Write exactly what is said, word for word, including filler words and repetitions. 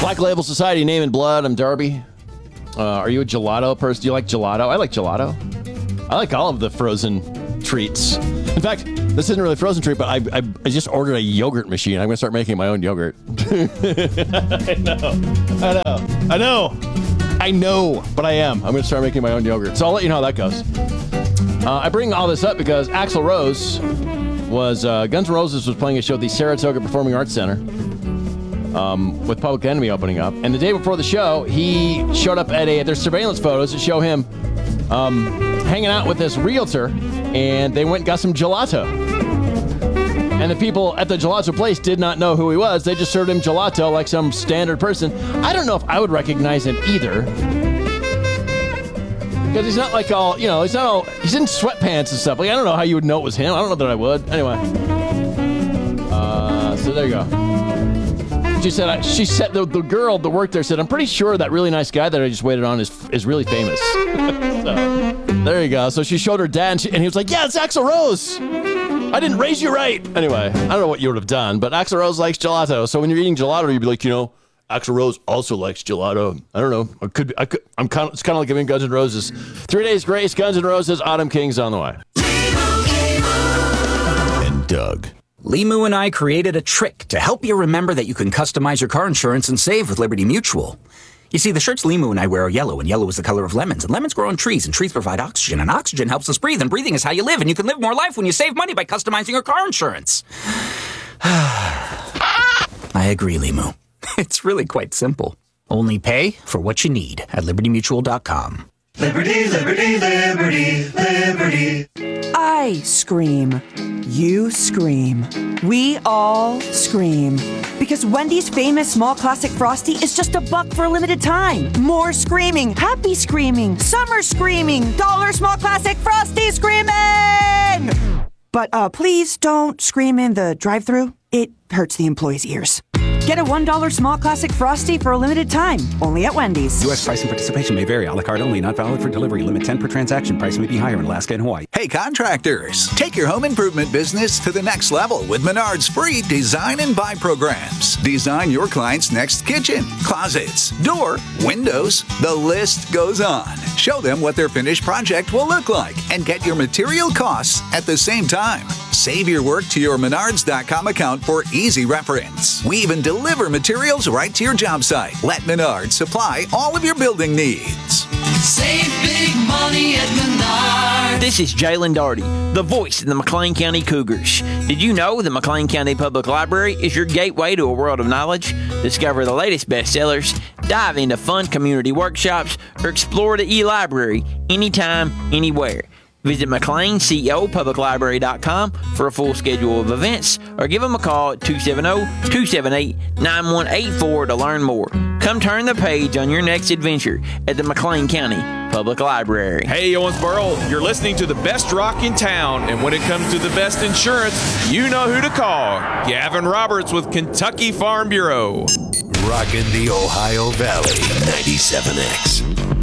Black Label Society, Name and Blood. I'm Darby. Uh, are you a gelato person? Do you like gelato? I like gelato. I like all of the frozen treats. In fact, this isn't really a frozen treat, but I, I, I just ordered a yogurt machine. I'm going to start making my own yogurt. I know. I know. I know. I know, but I am. I'm going to start making my own yogurt. So I'll let you know how that goes. Uh, I bring all this up because Axl Rose was, uh, Guns N' Roses was playing a show at the Saratoga Performing Arts Center um, with Public Enemy opening up. And the day before the show, he showed up at a, there's surveillance photos that show him um, hanging out with this realtor, and they went and got some gelato. And the people at the gelato place did not know who he was. They just served him gelato like some standard person. I don't know if I would recognize him either. Because he's not like all, you know, he's not all, he's in sweatpants and stuff. Like, I don't know how you would know it was him. I don't know that I would. Anyway. Uh, so there you go. She said, she said, the, the girl that worked there said, I'm pretty sure that really nice guy that I just waited on is is really famous. So, there you go. So she showed her dad, and, she, and he was like, yeah, it's Axl Rose. I didn't raise you right. Anyway, I don't know what you would have done, but Axl Rose likes gelato. So when you're eating gelato, you'd be like, you know, Axl Rose also likes gelato. I don't know. I could. Be, I could. I'm kind of. It's kind of like giving Guns N' Roses. Three Days Grace, Guns N' Roses, Autumn King's on the way. And Doug. Limu and I created a trick to help you remember that you can customize your car insurance and save with Liberty Mutual. You see, the shirts Limu and I wear are yellow, and yellow is the color of lemons, and lemons grow on trees, and trees provide oxygen, and oxygen helps us breathe, and breathing is how you live, and you can live more life when you save money by customizing your car insurance. I agree, Limu. It's really quite simple. Only pay for what you need at liberty mutual dot com. Liberty, liberty, liberty, liberty. I scream. You scream. We all scream. Because Wendy's famous small classic Frosty is just a buck for a limited time. More screaming. Happy screaming. Summer screaming. Dollar small classic Frosty screaming! But uh, please don't scream in the drive-thru. It hurts the employees' ears. Get a one dollar small classic Frosty for a limited time. Only at Wendy's. U S price and participation may vary. A la carte only. Not valid for delivery. Limit ten per transaction. Price may be higher in Alaska and Hawaii. Hey, contractors. Take your home improvement business to the next level with Menard's free design and buy programs. Design your client's next kitchen, closets, door, windows. The list goes on. Show them what their finished project will look like and get your material costs at the same time. Save your work to your menards dot com account for easy reference. We even deliver materials right to your job site. Let Menards supply all of your building needs. Save big money at Menards. This is Jalen Darty, the voice of the McLean County Cougars. Did you know the McLean County Public Library is your gateway to a world of knowledge? Discover the latest bestsellers, dive into fun community workshops, or explore the e-library anytime, anywhere. Visit McLean Co Public Library dot com for a full schedule of events, or give them a call at two seven zero, two seven eight, nine one eight four to learn more. Come turn the page on your next adventure at the McLean County Public Library. Hey, Owensboro, you're listening to the best rock in town, and when it comes to the best insurance, you know who to call. Gavin Roberts with Kentucky Farm Bureau. Rockin' the Ohio Valley, ninety-seven X.